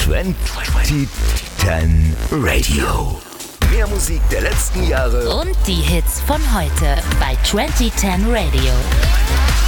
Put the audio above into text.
2010 Radio. Mehr Musik der letzten Jahre und die Hits von heute bei 2010 Radio.